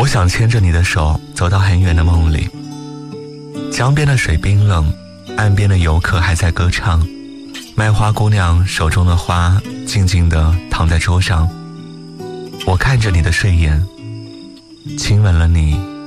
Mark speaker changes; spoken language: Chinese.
Speaker 1: 想牵着你的手走到很远的梦里，江边的水冰冷，岸边的游客还在歌唱，卖花姑娘手中的花静静地躺在桌上，我看着你的睡颜，亲吻了你